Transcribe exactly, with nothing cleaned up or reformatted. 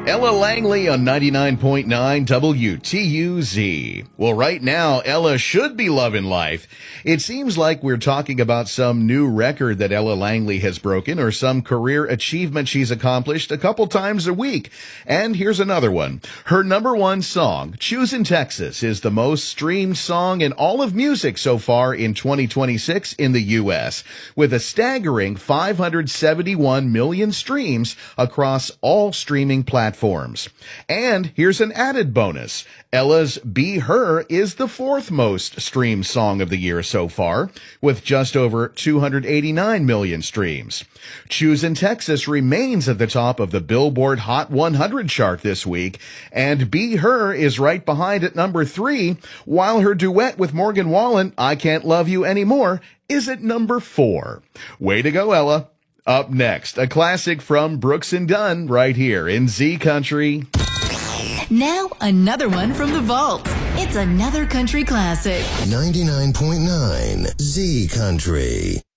Ella Langley on ninety-nine point nine W T U Z. Well, right now, Ella should be loving life. It seems like we're talking about some new record that Ella Langley has broken or some career achievement she's accomplished a couple times a week. And here's another one. Her number one song, Choosin' Texas, is the most streamed song in all of music so far in twenty twenty-six in the U S, with a staggering five hundred seventy-one million streams across all streaming platforms. Forms. And here's an added bonus. Ella's Be Her is the fourth most streamed song of the year so far, with just over two hundred eighty-nine million streams. Choosin' Texas remains at the top of the Billboard Hot one hundred chart this week, and Be Her is right behind at number three, while her duet with Morgan Wallen, I Can't Love You Anymore, is at number four. Way to go, Ella. Up next, a classic from Brooks and Dunn right here in Z Country. Now, another one from the vault. It's another country classic. ninety-nine point nine Z Country.